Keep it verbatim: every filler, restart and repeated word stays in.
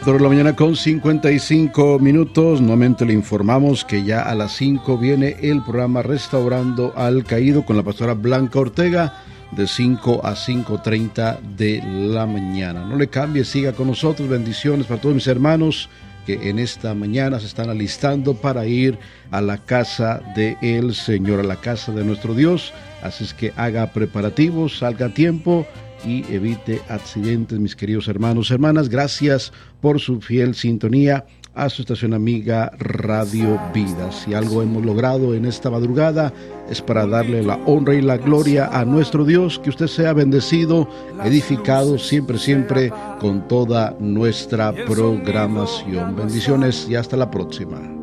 cuatro de la mañana con cincuenta y cinco minutos. Nuevamente le informamos que ya a las cinco viene el programa Restaurando al Caído con la pastora Blanca Ortega de cinco a cinco treinta de la mañana. No le cambie, siga con nosotros. Bendiciones para todos mis hermanos que en esta mañana se están alistando para ir a la casa del Señor, a la casa de nuestro Dios. Así es que haga preparativos, salga a tiempo y evite accidentes, mis queridos hermanos, hermanas. Gracias por su fiel sintonía a su estación amiga Radio Vida. Si algo hemos logrado en esta madrugada es para darle la honra y la gloria a nuestro Dios. Que usted sea bendecido, edificado siempre, siempre con toda nuestra programación. Bendiciones y hasta la próxima.